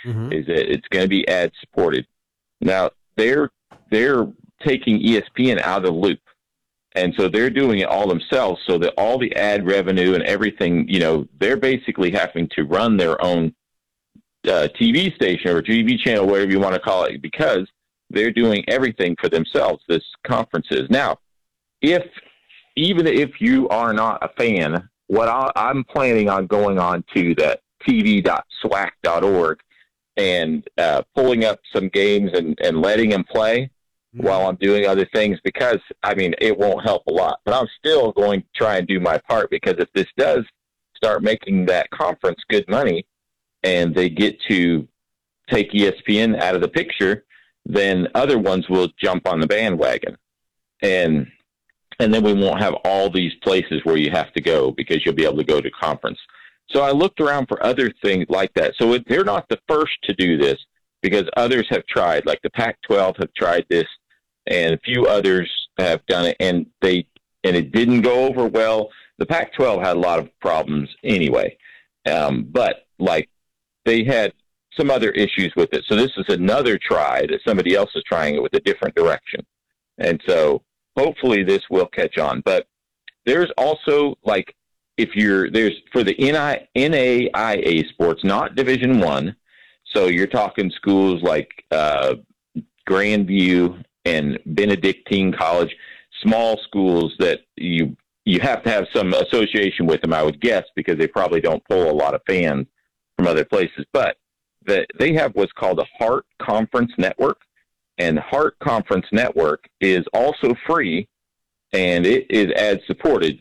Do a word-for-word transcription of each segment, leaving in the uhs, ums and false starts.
mm-hmm. is that it's going to be ad supported. Now they're they're taking E S P N out of the loop, and so they're doing it all themselves. So that all the ad revenue and everything, you know, they're basically having to run their own uh, T V station or T V channel, whatever you want to call it, because they're doing everything for themselves. This conference is now. If even if you are not a fan, what I, I'm planning on going on to that T V dot swack dot org and uh, pulling up some games and, and letting them play mm-hmm. while I'm doing other things, because, I mean, it won't help a lot. But I'm still going to try and do my part, because if this does start making that conference good money and they get to take E S P N out of the picture, then other ones will jump on the bandwagon. And and then we won't have all these places where you have to go, because you'll be able to go to conference. So I looked around for other things like that. So it, they're not the first to do this, because others have tried, like the Pac twelve have tried this, and a few others have done it, and they and it didn't go over well. The Pac twelve had a lot of problems anyway, um, but like they had some other issues with it. So this is another try that somebody else is trying it with a different direction, and so hopefully this will catch on. But there's also, like, if you're there's for the N A I A sports, not Division One. So you're talking schools like uh, Grandview and Benedictine College, small schools that you you have to have some association with them, I would guess, because they probably don't pull a lot of fans from other places. But the, they have what's called a Hart Conference Network, and Hart Conference Network is also free, and it is ad supported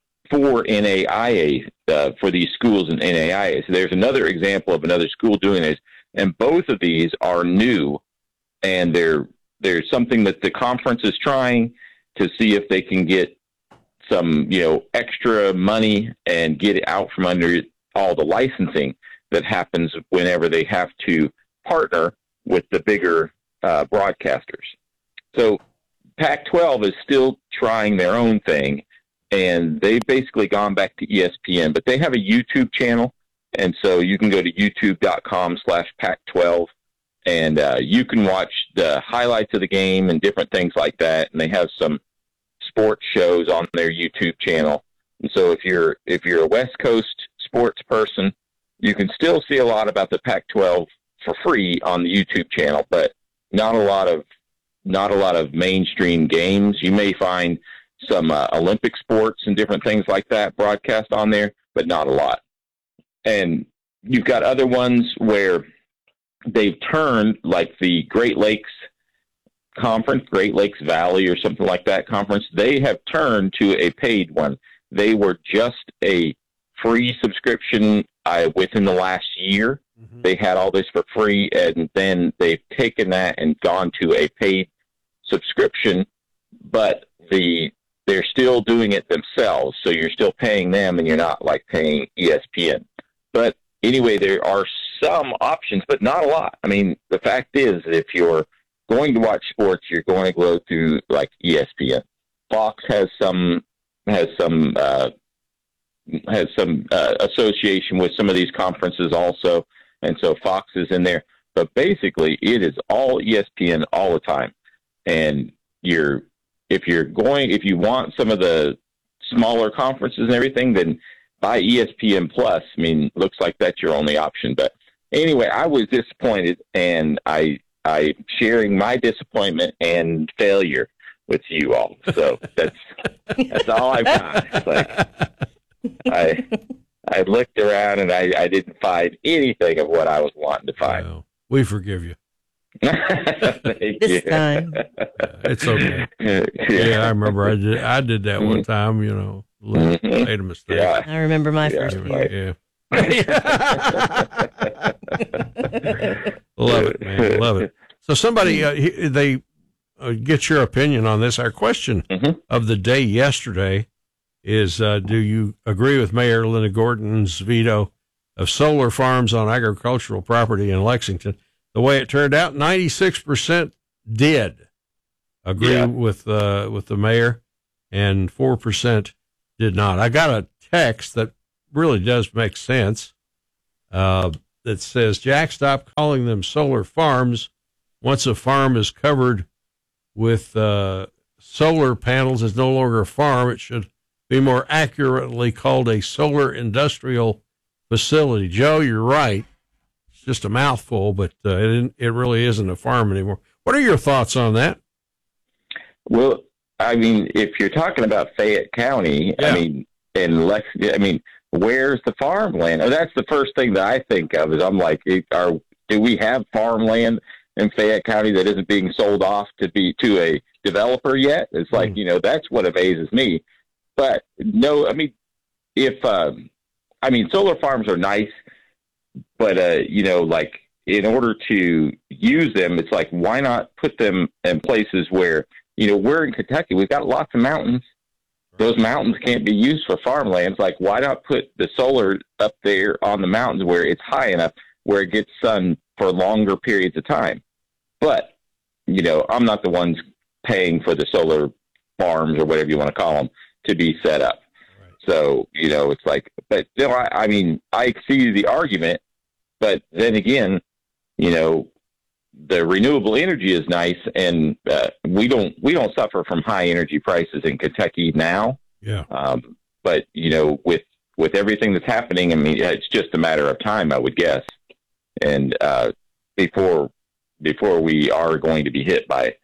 for N A I A, uh, for these schools in N A I A. So there's another example of another school doing this, and both of these are new, and they're, there's something that the conference is trying to see if they can get some, you know, extra money and get it out from under all the licensing that happens whenever they have to partner with the bigger uh, broadcasters. So Pac twelve is still trying their own thing, and they've basically gone back to E S P N, but they have a YouTube channel, and so you can go to youtube dot com slash Pac twelve, and uh, you can watch the highlights of the game and different things like that, and they have some sports shows on their YouTube channel. And so if you're if you're a West Coast sports person, you can still see a lot about the Pac twelve for free on the YouTube channel, but not a lot of not a lot of mainstream games. You may find some uh, Olympic sports and different things like that broadcast on there, but not a lot. And you've got other ones where they've turned, like the Great Lakes Conference, Great Lakes Valley or something like that conference, they have turned to a paid one. They were just a free subscription uh, within the last year. Mm-hmm. They had all this for free, and then they've taken that and gone to a paid subscription, but the they're still doing it themselves, so you're still paying them, and you're not like paying E S P N. But anyway, there are some options, but not a lot. I mean, the fact is, if you're going to watch sports, you're going to go through like E S P N. Fox has some has some uh, has some uh, association with some of these conferences also, and so Fox is in there. But basically, it is all E S P N all the time. And you're if you're going if you want some of the smaller conferences and everything, then buy E S P N Plus. I mean, looks like that's your only option. But anyway, I was disappointed, and I I sharing my disappointment and failure with you all. So that's that's all I've got. It's like I I looked around and I, I didn't find anything of what I was wanting to find. Well, we forgive you. Thank this you. time. Uh, it's okay. Yeah. yeah, I remember I did I did that one time, you know, Mm-hmm. made a mistake. Yeah. I remember my Yeah, first right. year. Yeah. Love it, man. Love it. So somebody, uh, he, they uh, get your opinion on this. Our question Mm-hmm. of the day yesterday is, uh, do you agree with Mayor Linda Gordon's veto of solar farms on agricultural property in Lexington? The way it turned out, ninety-six percent did agree Yeah. with, uh, with the mayor, and four percent did not. I got a text that really does make sense. Uh, that says, Jack, stop calling them solar farms. Once a farm is covered with uh, solar panels, it's no longer a farm. It should be more accurately called a solar industrial facility. Joe, you're right. It's just a mouthful, but uh, it, it really isn't a farm anymore. What are your thoughts on that? Well, I mean, if you're talking about Fayette County, yeah. I mean, in Lex, I mean, where's the farmland? Oh, that's the first thing that I think of is I'm like, are, do we have farmland in Fayette County that isn't being sold off to be to a developer yet? It's like, mm. you know, that's what amazes me. But no, I mean, if, um, I mean, solar farms are nice, but, uh, you know, like in order to use them, it's like, why not put them in places where, you know, we're in Kentucky, we've got lots of mountains. Those mountains can't be used for farmlands. Like, why not put the solar up there on the mountains where it's high enough, where it gets sun for longer periods of time? But, you know, I'm not the ones paying for the solar farms or whatever you want to call them to be set up. Right. So, you know, it's like, but you know, I, I mean, I see the argument, but then again, you know, the renewable energy is nice, and uh, we don't we don't suffer from high energy prices in Kentucky now. Yeah. Um, but you know, with with everything that's happening, I mean, it's just a matter of time, I would guess, and uh, before before we are going to be hit by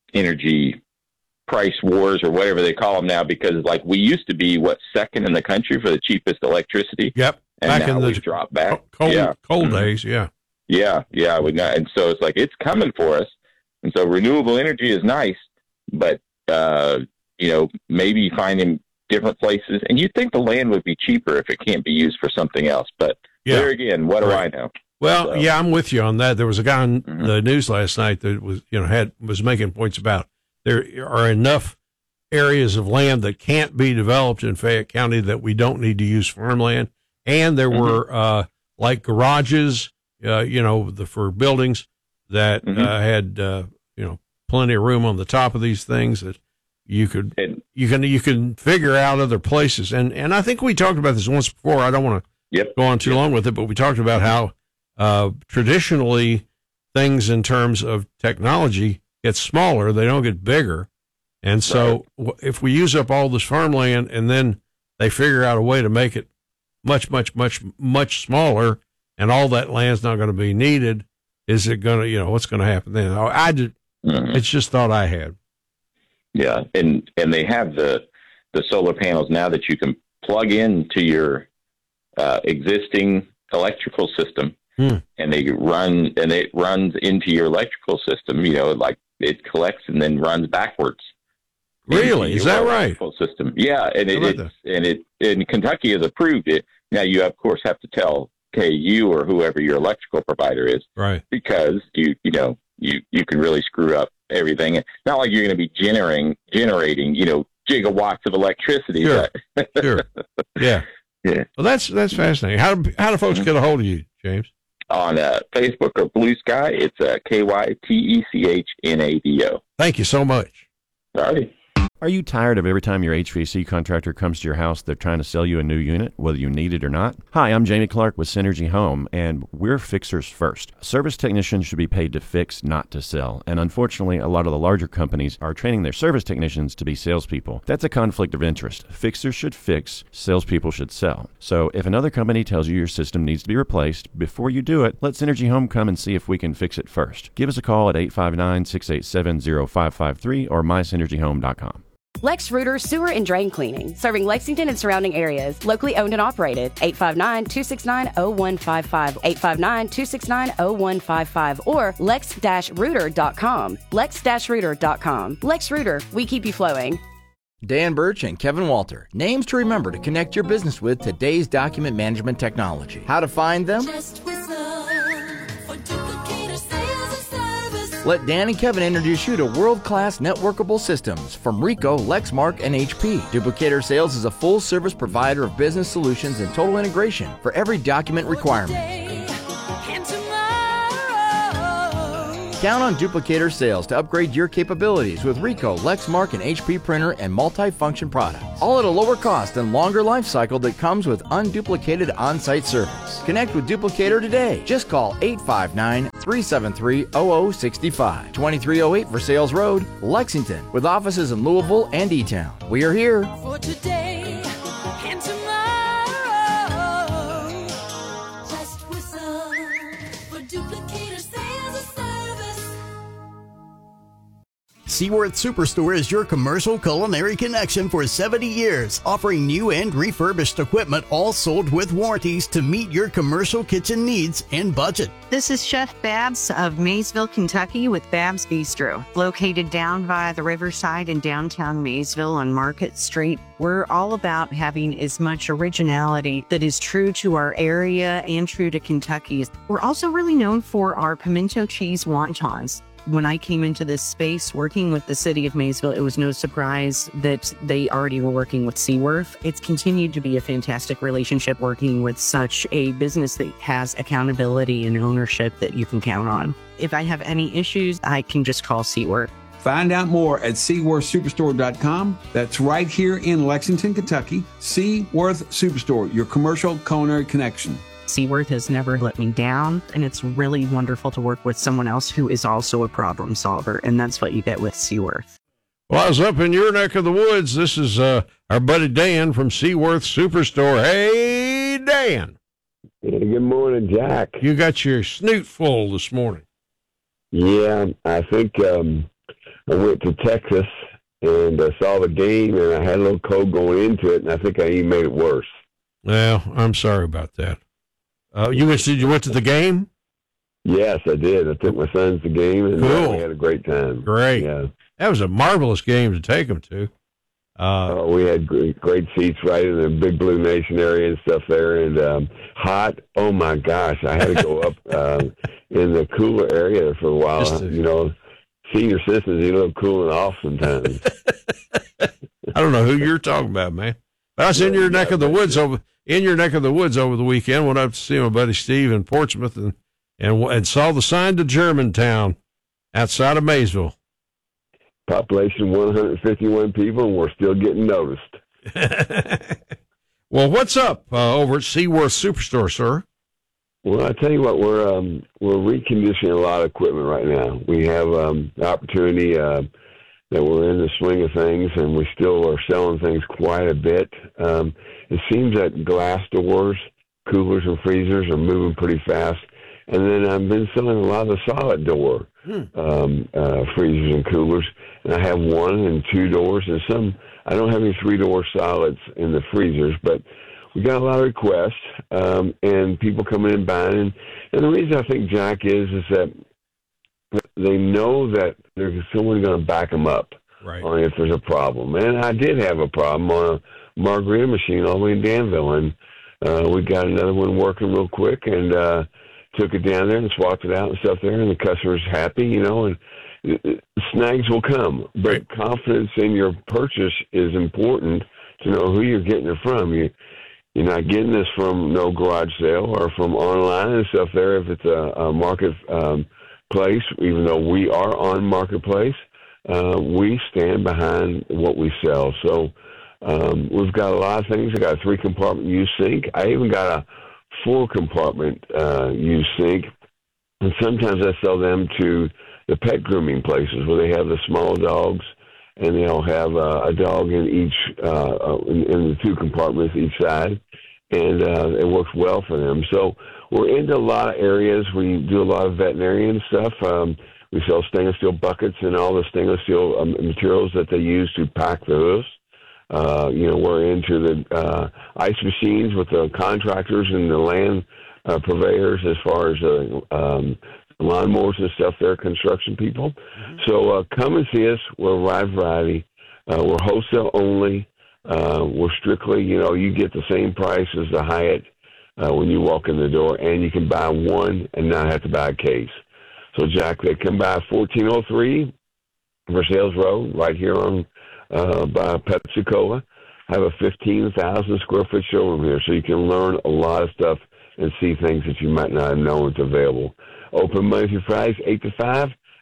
energy price wars or whatever they call them now, because like we used to be what second in the country for the cheapest electricity. Yep. And back now in the we've dropped back. Cold, yeah. cold mm-hmm. days. Yeah. Yeah. Yeah. We not, and so it's like, it's coming for us. And so renewable energy is nice, but, uh, you know, maybe finding different places, and you'd think the land would be cheaper if it can't be used for something else. But yeah. there again, what right. do I know? Well, so. yeah, I'm with you on that. There was a guy on mm-hmm. the news last night that was, you know, had was making points about there are enough areas of land that can't be developed in Fayette County that we don't need to use farmland, and there mm-hmm. were uh, like garages, uh, you know, the, for buildings that mm-hmm. uh, had uh, you know plenty of room on the top of these things that you could and, you can you can figure out other places, and and I think we talked about this once before. I don't want to yep. go on too yep. long with it, but we talked about how. Uh, traditionally, things in terms of technology get smaller; they don't get bigger. And so, right. if we use up all this farmland and then they figure out a way to make it much, much, much, much smaller, and all that land's not going to be needed, is it going to, you know, what's going to happen then? I did. Mm-hmm. It's just thought I had. Yeah, and and they have the the solar panels now that you can plug into your uh, existing electrical system. Hmm. And they run, and it runs into your electrical system. You know, like it collects and then runs backwards. Really, is that right? System, yeah, and it, it's, and it and Kentucky has approved it. Now you of course have to tell K U or whoever your electrical provider is, right? Because you you know you you can really screw up everything. It's not like you're going to be generating generating you know gigawatts of electricity. Sure, but sure, yeah, yeah. Well, that's that's fascinating. How do how do folks get a hold of you, James? On uh, Facebook or Blue Sky, it's uh, K Y T E C H N A D O. Thank you so much. All righty. Are you tired of every time your H V A C contractor comes to your house, they're trying to sell you a new unit, whether you need it or not? Hi, I'm Jamie Clark with Synergy Home, and we're fixers first. Service technicians should be paid to fix, not to sell. And unfortunately, a lot of the larger companies are training their service technicians to be salespeople. That's a conflict of interest. Fixers should fix, salespeople should sell. So if another company tells you your system needs to be replaced, before you do it, let Synergy Home come and see if we can fix it first. Give us a call at eight five nine, six eight seven, zero five five three or my synergy home dot com. Lex Reuter Sewer and Drain Cleaning, serving Lexington and surrounding areas, locally owned and operated. eight five nine, two six nine, zero one five five, eight five nine, two six nine, zero one five five, or lex dash reuter dot com. lex dash reuter dot com. Lex Reuter, we keep you flowing. Dan Birch and Kevin Walter, names to remember to connect your business with today's document management technology. How to find them? Just whistle for duplicator sales and service. Let Dan and Kevin introduce you to world-class networkable systems from Ricoh, Lexmark, and H P. Duplicator Sales is a full-service provider of business solutions and total integration for every document requirement. Count on Duplicator Sales to upgrade your capabilities with Ricoh, Lexmark, and H P printer and multi-function products. All at a lower cost and longer life cycle that comes with unduplicated on-site service. Connect with Duplicator today. Just call eight five nine, three seven three, zero zero six five. twenty-three oh eight Versailles Road, Lexington, with offices in Louisville and E-Town. We are here. For today and tomorrow. Just whistle for Duplicator Sales and Service. Seaworth Superstore is your commercial culinary connection for seventy years, offering new and refurbished equipment, all sold with warranties to meet your commercial kitchen needs and budget. This is Chef Babs of Maysville, Kentucky with Babs Bistro. Located down by the riverside in downtown Maysville on Market Street, we're all about having as much originality that is true to our area and true to Kentucky. We're also really known for our pimento cheese wontons. When I came into this space working with the city of Maysville, it was no surprise that they already were working with Seaworth. It's continued to be a fantastic relationship working with such a business that has accountability and ownership that you can count on. If I have any issues, I can just call Seaworth. Find out more at seaworth superstore dot com. That's right here in Lexington, Kentucky. Seaworth Superstore, your commercial culinary connection. Seaworth has never let me down, and it's really wonderful to work with someone else who is also a problem solver, and that's what you get with Seaworth. Well, I was up in your neck of the woods. This is uh, our buddy Dan from Seaworth Superstore. Hey, Dan. Yeah, good morning, Jack. You got your snoot full this morning. Yeah, I think um, I went to Texas and uh, saw the game, and I had a little cold going into it, and I think I even made it worse. Well, I'm sorry about that. Uh, you went to, you went to the game? Yes, I did. I took my sons to the game, and Cool. uh, we had a great time. Great. Yeah. That was a marvelous game to take them to. Uh, Uh, we had great, great seats right in the Big Blue Nation area and stuff there, and um, hot. Oh my gosh, I had to go up um, in the cooler area for a while. Just to- you know, senior citizens need a little cooling off sometimes. I don't know who you're talking about, man. But I was in your neck of the woods over in your neck of the woods over the weekend. Went up to see my buddy Steve in Portsmouth and and, and saw the sign to Germantown outside of Maysville. Population one hundred fifty-one people, and we're still getting noticed. Well, what's up uh, over at Seaworth Superstore, sir? Well, I tell you what, we're um, we're reconditioning a lot of equipment right now. We have um, the opportunity uh, that we're in the swing of things, and we still are selling things quite a bit. Um, it seems that glass doors, coolers, and freezers are moving pretty fast. And then I've been selling a lot of the solid door Hmm. um, uh, freezers and coolers. And I have one and two doors, and some. I don't have any three-door solids in the freezers, but we got a lot of requests um, and people coming in buying. And, and the reason I think, Jack, is is that they know that there's someone going to back them up Right. on if there's a problem. And I did have a problem on a margarita machine all the way in Danville, and uh, we got another one working real quick, and uh, took it down there and swapped it out and stuff there, and the customer's happy, you know, and snags will come. But confidence in your purchase is important to know who you're getting it from. You, you're not getting this from no garage sale or from online and stuff there if it's a, a market um, place, even though we are on Marketplace. Uh, we stand behind what we sell. So um, we've got a lot of things. I got a three-compartment used sink. I even got a four-compartment uh, used sink. And sometimes I sell them to the pet grooming places where they have the small dogs, and they'll have uh, a dog in each uh, in, in the two compartments each side, and uh, it works well for them. So we're into a lot of areas. We do a lot of veterinarian stuff. Um, we sell stainless steel buckets and all the stainless steel um, materials that they use to pack the hoofs. Uh, you know, we're into the uh, ice machines with the contractors and the land uh, purveyors as far as uh, um, lawnmowers and stuff. They're construction people. Mm-hmm. So uh, come and see us. We're a wide variety. Uh, we're wholesale only. Uh, we're strictly, you know, you get the same price as the Hyatt uh, when you walk in the door, and you can buy one and not have to buy a case. So, Jack, they come by fourteen oh three Versailles Road right here on uh, by Pepsi Cola. I have a fifteen thousand square foot showroom here, so you can learn a lot of stuff and see things that you might not have known is available. Open Monday through Fridays, eight to five.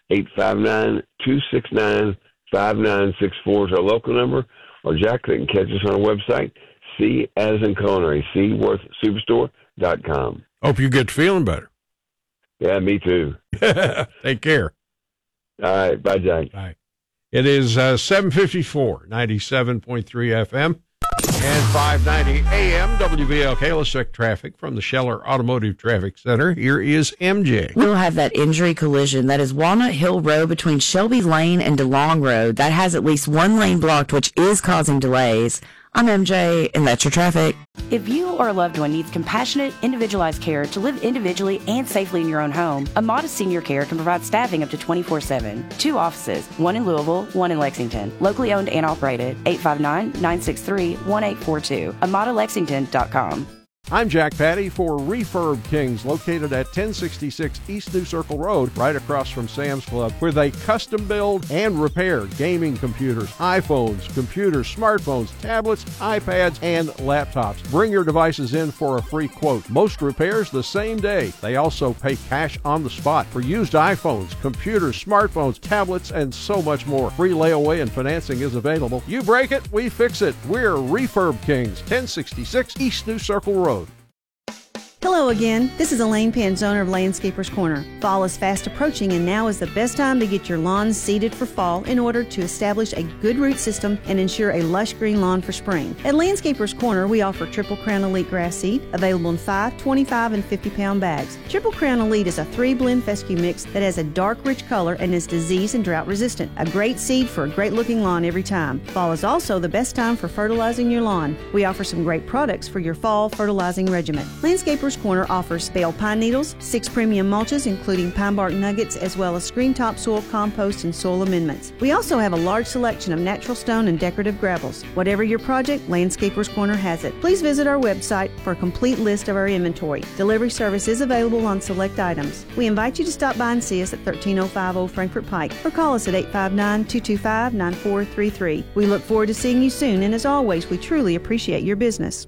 eight five nine, two six nine, five nine six four is our local number. Or, Jack, they can catch us on our website, C as in culinary, c worth superstore dot com. Hope you get feeling better. Yeah, me too. Take care. All right. Bye, Jack. Bye. It is uh, seven fifty-four, ninety-seven point three F M and five ninety A M, W V L K. Let's check traffic from the Scheller Automotive Traffic Center. Here is M J. We'll have that injury collision. That is Walnut Hill Road between Shelby Lane and DeLong Road. That has at least one lane blocked, which is causing delays. I'm M J, and that's your traffic. If you or a loved one needs compassionate, individualized care to live individually and safely in your own home, Amada Senior Care can provide staffing up to twenty-four seven. Two offices, one in Louisville, one in Lexington. Locally owned and operated. eight five nine, nine six three, one eight four two. amada lexington dot com. I'm Jack Patty for Refurb Kings, located at ten sixty-six East New Circle Road, right across from Sam's Club, where they custom build and repair gaming computers, iPhones, computers, smartphones, tablets, iPads, and laptops. Bring your devices in for a free quote. Most repairs the same day. They also pay cash on the spot for used iPhones, computers, smartphones, tablets, and so much more. Free layaway and financing is available. You break it, we fix it. We're Refurb Kings, ten sixty-six East New Circle Road. Hello again. This is Elaine Pence, owner of Landscapers Corner. Fall is fast approaching, and now is the best time to get your lawns seeded for fall in order to establish a good root system and ensure a lush green lawn for spring. At Landscapers Corner, we offer Triple Crown Elite grass seed, available in five, twenty-five, and fifty pound bags. Triple Crown Elite is a three-blend fescue mix that has a dark, rich color and is disease and drought resistant. A great seed for a great-looking lawn every time. Fall is also the best time for fertilizing your lawn. We offer some great products for your fall fertilizing regimen. Landscapers Corner offers bale pine needles, six premium mulches including pine bark nuggets, as well as screen topsoil, compost, and soil amendments. We also have a large selection of natural stone and decorative gravels. Whatever your project, Landscapers Corner has it. Please visit our website for a complete list of our inventory. Delivery service is available on select items. We invite you to stop by and see us at thirteen oh five Old Frankfort Pike or call us at eight five nine, two two five, nine four three three. We look forward to seeing you soon, and as always, we truly appreciate your business.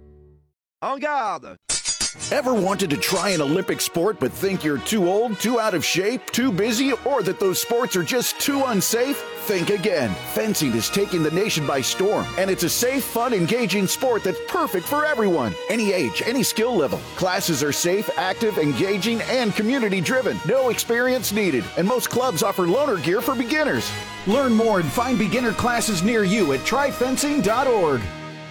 En garde! Ever wanted to try an Olympic sport but think you're too old, too out of shape, too busy, or that those sports are just too unsafe? Think again. Fencing is taking the nation by storm, and it's a safe, fun, engaging sport that's perfect for everyone. Any age, any skill level. Classes are safe, active, engaging, and community-driven. No experience needed, and most clubs offer loaner gear for beginners. Learn more and find beginner classes near you at try fencing dot org.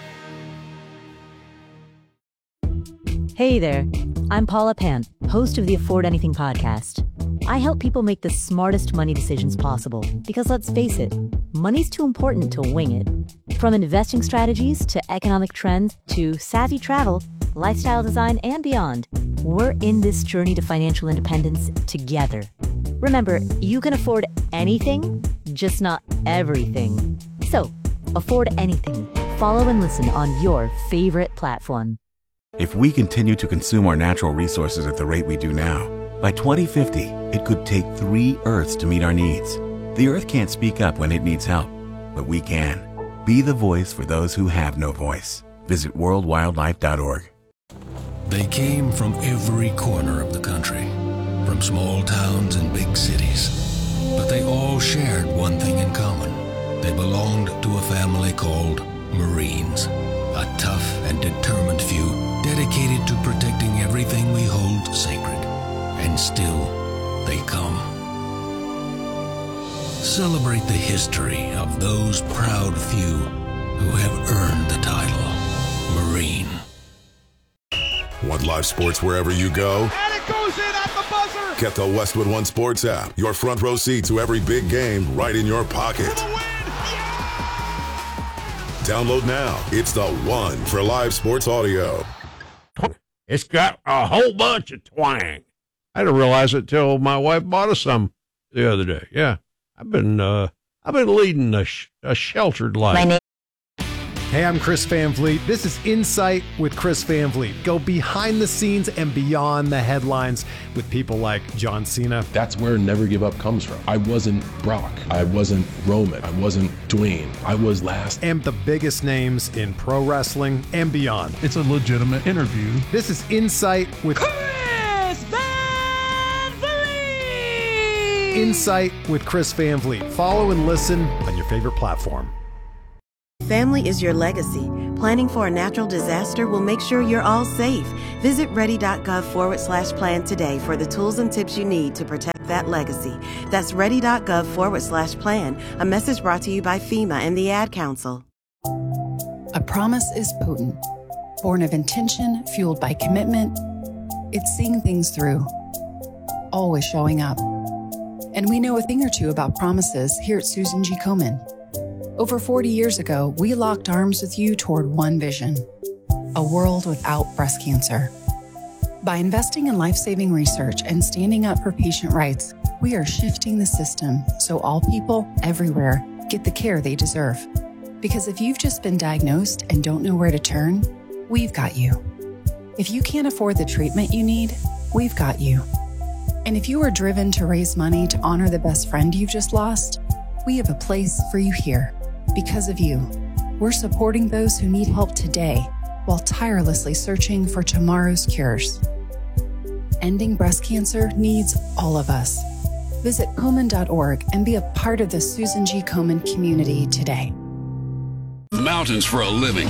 Hey there, I'm Paula Pant, host of the Afford Anything podcast. I help people make the smartest money decisions possible because, let's face it, money's too important to wing it. From investing strategies to economic trends to savvy travel, lifestyle design, and beyond, we're in this journey to financial independence together. Remember, you can afford anything, just not everything. So, afford anything. Follow and listen on your favorite platform. If we continue to consume our natural resources at the rate we do now, by twenty fifty, it could take three Earths to meet our needs. The Earth can't speak up when it needs help, but we can. Be the voice for those who have no voice. Visit world wildlife dot org. They came from every corner of the country, from small towns and big cities. But they all shared one thing in common. They belonged to a family called Marines. A tough and determined few dedicated to protecting everything we hold sacred. And still, they come. Celebrate the history of those proud few who have earned the title Marine. Want live sports wherever you go? And it goes in at the buzzer! Get the Westwood One Sports app. Your front row seat to every big game right in your pocket. Download now. It's the one for live sports audio. It's got a whole bunch of twang. I didn't realize it till my wife bought us some the other day. Yeah, I've been uh, I've been leading a, sh- a sheltered life. Hey, I'm Chris Van Vliet. This is Insight with Chris Van Vliet. Go behind the scenes and beyond the headlines with people like John Cena. That's where Never Give Up comes from. I wasn't Brock. I wasn't Roman. I wasn't Dwayne. I was last. And the biggest names in pro wrestling and beyond. It's a legitimate interview. This is Insight with Chris Van Vliet! Insight with Chris Van Vliet. Follow and listen on your favorite platform. Family is your legacy. Planning for a natural disaster will make sure you're all safe. Visit ready.gov forward slash plan today for the tools and tips you need to protect that legacy. That's ready.gov forward slash plan. A message brought to you by FEMA and the Ad Council. A promise is potent, born of intention, fueled by commitment. It's seeing things through, always showing up. And we know a thing or two about promises here at Susan G. Komen. Over forty years ago, we locked arms with you toward one vision: a world without breast cancer. By investing in life-saving research and standing up for patient rights, we are shifting the system so all people everywhere get the care they deserve. Because if you've just been diagnosed and don't know where to turn, we've got you. If you can't afford the treatment you need, we've got you. And if you are driven to raise money to honor the best friend you've just lost, we have a place for you here. Because of you, we're supporting those who need help today while tirelessly searching for tomorrow's cures. Ending breast cancer needs all of us. Visit Komen dot org and be a part of the Susan G. Komen community today. Mountains for a living.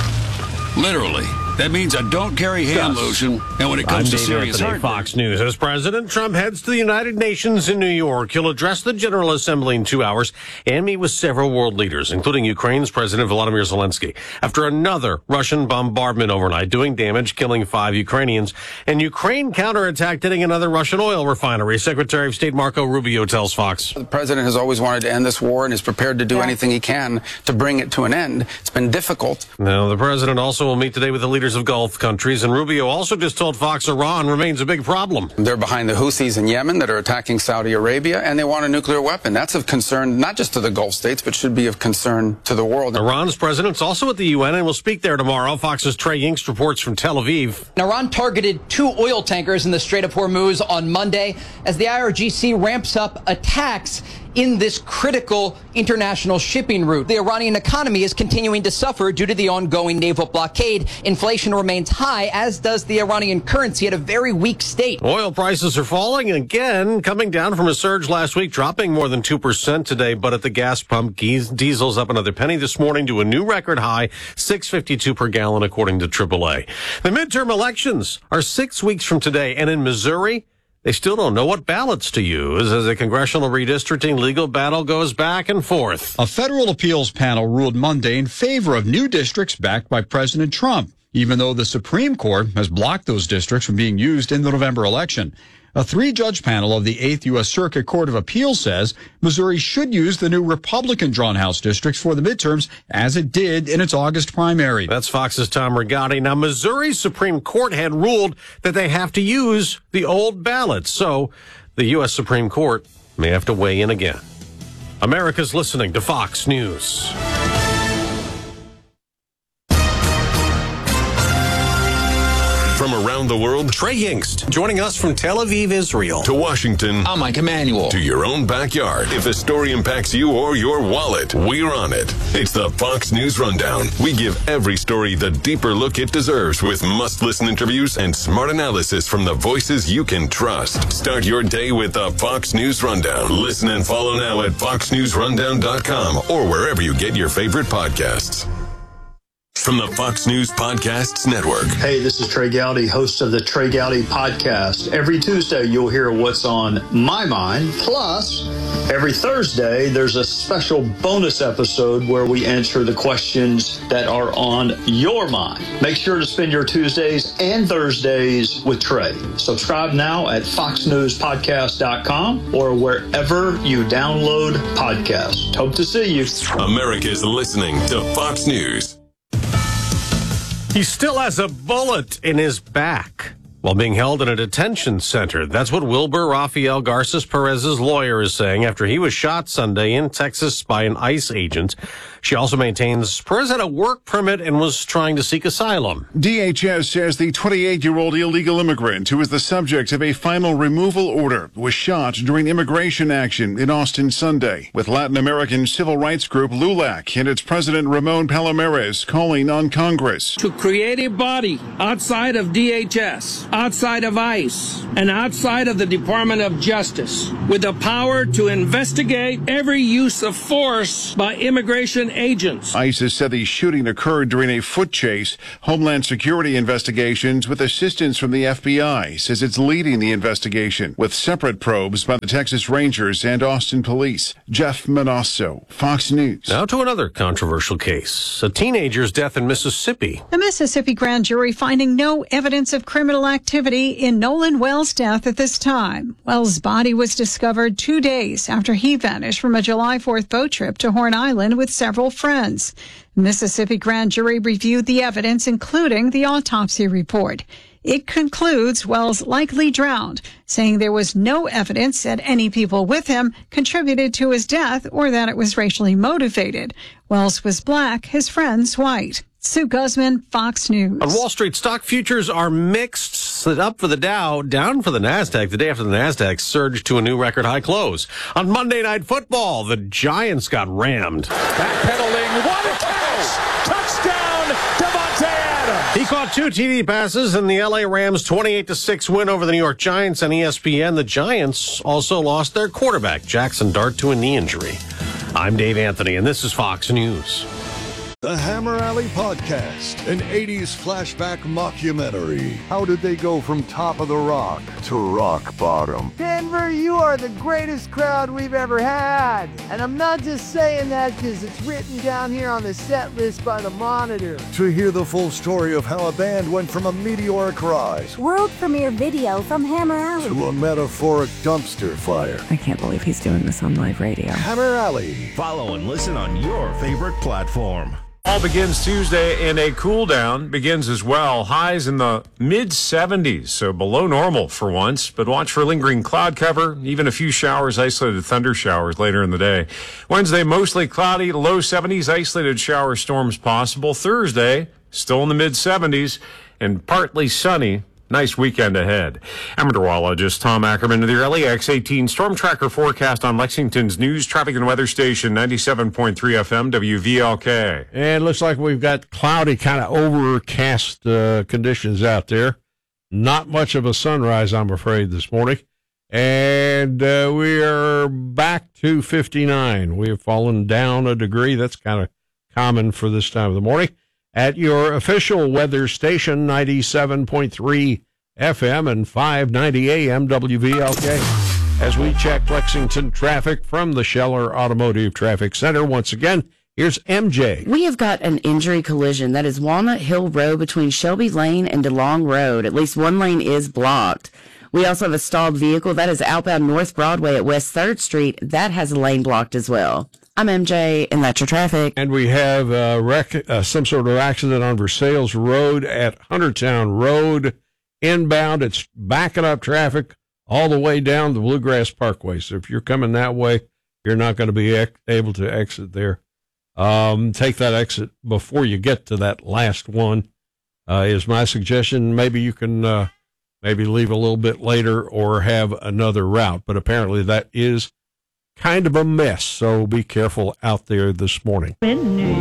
Literally. That means I don't carry hand lotion, and when it comes I'm to Dave serious Anthony, heart... Fox News. As President Trump heads to the United Nations in New York, he'll address the General Assembly in two hours and meet with several world leaders, including Ukraine's President Volodymyr Zelensky, after another Russian bombardment overnight, doing damage, killing five Ukrainians, and Ukraine counterattacked hitting another Russian oil refinery. Secretary of State Marco Rubio tells Fox. The president has always wanted to end this war and is prepared to do anything he can to bring it to an end. It's been difficult. Now, the president also will meet today with the leaders of Gulf countries. And Rubio also just told Fox Iran remains a big problem. They're behind the Houthis in Yemen that are attacking Saudi Arabia, and they want a nuclear weapon. That's of concern not just to the Gulf states, but should be of concern to the world. Iran's president's also at the U N and will speak there tomorrow. Fox's Trey Yingst reports from Tel Aviv. Iran targeted two oil tankers in the Strait of Hormuz on Monday as the I R G C ramps up attacks in this critical international shipping route. The Iranian economy is continuing to suffer due to the ongoing naval blockade. Inflation remains high, as does the Iranian currency at a very weak state. Oil prices are falling again, coming down from a surge last week, dropping more than two percent today. But at the gas pump, diesel's up another penny this morning to a new record high, six fifty-two per gallon, according to triple A. The midterm elections are six weeks from today, and in Missouri, they still don't know what ballots to use as the congressional redistricting legal battle goes back and forth. A federal appeals panel ruled Monday in favor of new districts backed by President Trump, even though the Supreme Court has blocked those districts from being used in the November election. A three-judge panel of the eighth U S Circuit Court of Appeals says Missouri should use the new Republican-drawn House districts for the midterms, as it did in its August primary. That's Fox's Tom Rigotti. Now, Missouri's Supreme Court had ruled that they have to use the old ballots, so the U S Supreme Court may have to weigh in again. America's listening to Fox News. From around the world, Trey Yingst, joining us from Tel Aviv, Israel. To Washington. I'm Mike Emanuel. To your own backyard. If a story impacts you or your wallet, we're on it. It's the Fox News Rundown. We give every story the deeper look it deserves with must-listen interviews and smart analysis from the voices you can trust. Start your day with the Fox News Rundown. Listen and follow now at fox news rundown dot com or wherever you get your favorite podcasts. From the Fox News Podcasts Network. Hey, this is Trey Gowdy, host of the Trey Gowdy Podcast. Every Tuesday, you'll hear what's on my mind. Plus, every Thursday, there's a special bonus episode where we answer the questions that are on your mind. Make sure to spend your Tuesdays and Thursdays with Trey. Subscribe now at fox news podcast dot com or wherever you download podcasts. Hope to see you. America's listening to Fox News. He still has a bullet in his back while being held in a detention center. That's what Wilbur Rafael Garces Perez's lawyer is saying after he was shot Sunday in Texas by an ICE agent. She also maintains Perez had a work permit and was trying to seek asylum. D H S says the twenty-eight-year-old illegal immigrant who is the subject of a final removal order was shot during immigration action in Austin Sunday, with Latin American civil rights group LULAC and its president Ramon Palomares calling on Congress to create a body outside of D H S outside of ICE and outside of the Department of Justice with the power to investigate every use of force by immigration agents. ICE has said the shooting occurred during a foot chase. Homeland Security investigations with assistance from the F B I says it's leading the investigation with separate probes by the Texas Rangers and Austin Police. Jeff Manasso, Fox News. Now to another controversial case, a teenager's death in Mississippi. The Mississippi grand jury finding no evidence of criminal activity in Nolan Wells' death at this time. Wells' body was discovered two days after he vanished from a July fourth boat trip to Horn Island with several friends. The Mississippi grand jury reviewed the evidence, including the autopsy report. It concludes Wells likely drowned, saying there was no evidence that any people with him contributed to his death or that it was racially motivated. Wells was black, his friends white. Sue Guzman, Fox News. On Wall Street, stock futures are mixed. Up for the Dow, down for the NASDAQ. The day after the NASDAQ surged to a new record high close. On Monday Night Football, the Giants got rammed. Backpedaling, what a catch! Touchdown, Devontae Adams! He caught two T D passes in the L A Rams' twenty-eight to six win over the New York Giants on E S P N. The Giants also lost their quarterback, Jackson Dart, to a knee injury. I'm Dave Anthony, and this is Fox News. The Hammer Alley Podcast, an eighties flashback mockumentary. How did they go from top of the rock to rock bottom? Denver, you are the greatest crowd we've ever had. And I'm not just saying that because it's written down here on the set list by the Monitor. To hear the full story of how a band went from a meteoric rise, world premiere video from Hammer Alley, to a metaphoric dumpster fire. I can't believe he's doing this on live radio. Hammer Alley. Follow and listen on your favorite platform. Fall begins Tuesday, and a cool down begins as well. Highs in the mid seventies, so below normal for once, but watch for lingering cloud cover, even a few showers, isolated thunder showers later in the day. Wednesday, mostly cloudy, low seventies, isolated shower storms possible. Thursday, still in the mid seventies, and partly sunny. Nice weekend ahead. I'm meteorologist Tom Ackerman with your L A X eighteen Storm Tracker forecast on Lexington's news, traffic, and weather station, ninety-seven point three F M W V L K. And it looks like we've got cloudy, kind of overcast uh, conditions out there. Not much of a sunrise, I'm afraid, this morning. And uh, we are back to fifty-nine. We have fallen down a degree. That's kind of common for this time of the morning. At your official weather station, ninety-seven point three F M and five ninety A M W V L K. As we check Lexington traffic from the Scheller Automotive Traffic Center, once again, here's M J. We have got an injury collision. That is Walnut Hill Road between Shelby Lane and DeLong Road. At least one lane is blocked. We also have a stalled vehicle. That is outbound North Broadway at West third Street. That has a lane blocked as well. I'm M J, and that's your traffic. And we have uh, rec- uh, some sort of accident on Versailles Road at Huntertown Road. Inbound, it's backing up traffic all the way down the Bluegrass Parkway. So if you're coming that way, you're not going to be ec- able to exit there. Um, take that exit before you get to that last one, uh, is my suggestion. Maybe you can uh, maybe leave a little bit later or have another route. But apparently that is kind of a mess, so be careful out there this morning.